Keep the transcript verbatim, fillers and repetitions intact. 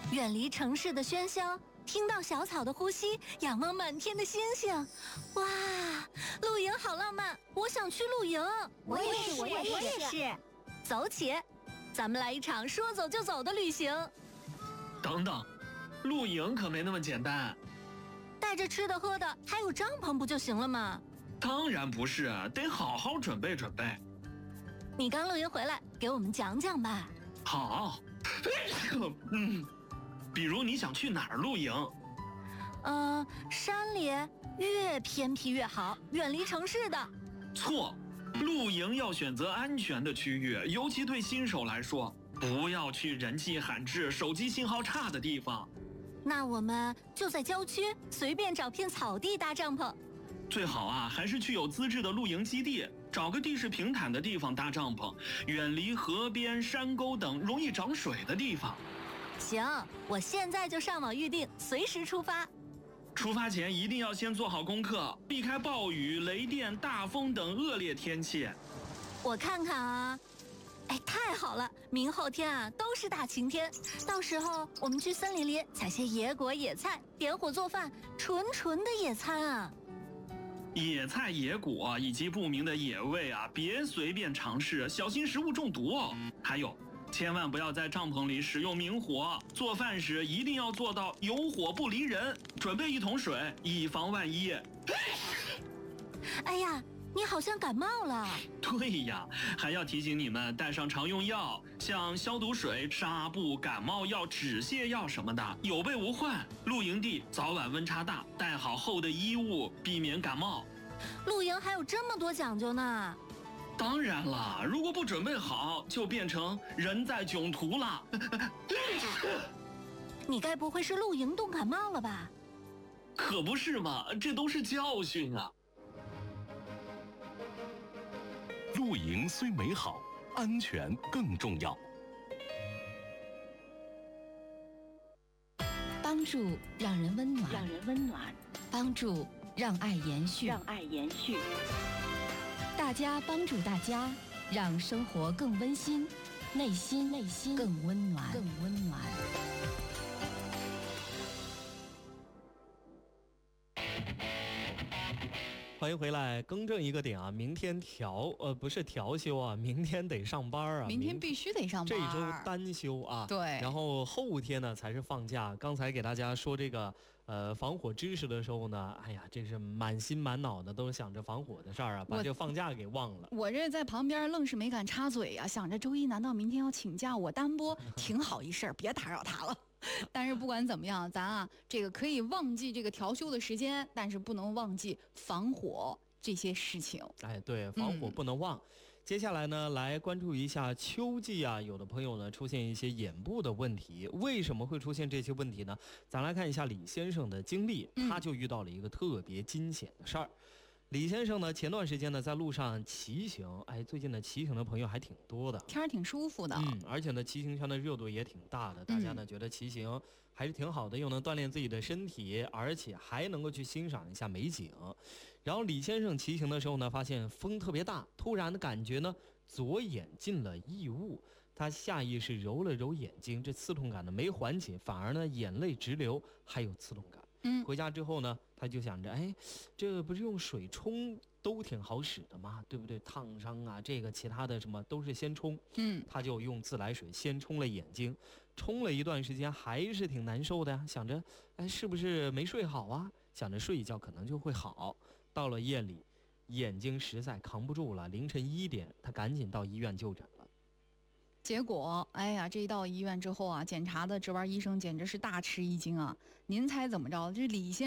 远离城市的喧嚣，听到小草的呼吸，仰望满天的星星。哇，露营好浪漫，我想去露营。 我也是，我也是，我也是。 走起，咱们来一场说走就走的旅行。 等等，露营可没那么简单。 带着吃的喝的，还有帐篷不就行了吗？ 当然不是，得好好准备准备。 你刚露营回来，给我们讲讲吧。 好，嗯，比如你想去哪儿露营？ 呃，山里，越偏僻越好，远离城市的。 错，露营要选择安全的区域，尤其对新手来说，不要去人迹罕至、手机信号差的地方。 那我们就在郊区随便找片草地搭帐篷。 最好啊，还是去有资质的露营基地，找个地势平坦的地方搭帐篷，远离河边、山沟等容易涨水的地方。 行，我现在就上网预定，随时出发。 出发前一定要先做好功课，避开暴雨、雷电、大风等恶劣天气。 我看看啊，哎，太好了，明后天啊都是大晴天，到时候我们去森林里采些野果野菜，点火做饭，纯纯的野餐啊。 野菜野果以及不明的野味啊，别随便尝试，小心食物中毒哦。还有，千万不要在帐篷里使用明火，做饭时一定要做到有火不离人，准备一桶水，以防万一。 哎呀，你好像感冒了。 对呀，还要提醒你们带上常用药，像消毒水、纱布、感冒药、止泻药什么的，有备无患。露营地早晚温差大，带好厚的衣物，避免感冒。 露营还有这么多讲究呢。 当然了，如果不准备好，就变成人在囧途了。 你该不会是露营冻感冒了吧？ 可不是嘛，这都是教训啊。 露营虽美好，安全更重要。 帮助让人温暖， 让人温暖； 帮助让爱延续， 让爱延续。 大家帮助大家，让生活更温馨，内心内心更温暖，更温暖。 欢迎回来，更正一个点啊，明天调呃不是调休啊，明天得上班啊， 明天必须得上班， 这一周单休啊， 对， 然后后天呢才是放假。刚才给大家说这个呃防火知识的时候呢，哎呀，这是满心满脑的都是想着防火的事儿啊，把这个放假给忘了。 我这在旁边愣是没敢插嘴啊，想着周一难道明天要请假，我单播挺好一事儿，别打扰他了。但是不管怎么样，咱啊这个可以忘记这个调休的时间，但是不能忘记防火这些事情。 哎，对，防火不能忘。嗯、接下来呢，来关注一下秋季啊，有的朋友呢出现一些眼部的问题，为什么会出现这些问题呢？咱来看一下李先生的经历，他就遇到了一个特别惊险的事儿。嗯李先生呢，前段时间呢，在路上骑行，哎，最近呢，骑行的朋友还挺多的， 天儿挺舒服的， 嗯，而且呢，骑行圈的热度也挺大的，大家呢、嗯、觉得骑行还是挺好的，又能锻炼自己的身体，而且还能够去欣赏一下美景。然后李先生骑行的时候呢，发现风特别大，突然的感觉呢，左眼进了异物，他下意识揉了揉眼睛，这刺痛感呢没缓解，反而呢眼泪直流，还有刺痛感。嗯，回家之后呢，他就想着，哎，这个不是用水冲都挺好使的吗？对不对？烫伤啊，这个其他的什么都是先冲。嗯，他就用自来水先冲了眼睛，冲了一段时间还是挺难受的呀。想着，哎，是不是没睡好啊？想着睡一觉可能就会好。到了夜里，眼睛实在扛不住了，凌晨一点，他赶紧到医院就诊了。 结果，哎呀，这一到医院之后啊，检查的值班医生简直是大吃一惊啊！您猜怎么着？这李先